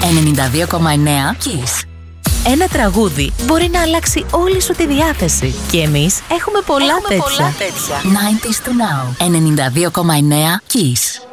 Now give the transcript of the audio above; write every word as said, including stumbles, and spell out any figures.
ενενήντα δύο κόμμα εννέα Kiss. Ένα τραγούδι μπορεί να αλλάξει όλη σου τη διάθεση. Και εμείς έχουμε πολλά Έχουμε τέτοια. πολλά τέτοια. ενενήντα δύο κόμμα εννέα Kiss.